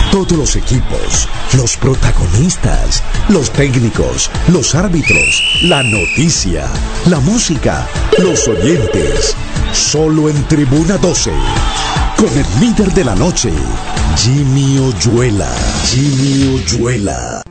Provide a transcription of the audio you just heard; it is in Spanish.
Todos los equipos, los protagonistas, los técnicos, los árbitros, la noticia, la música, los oyentes. Solo en Tribuna 12. Con el líder de la noche, Jimmy Oyuela. Jimmy Oyuela.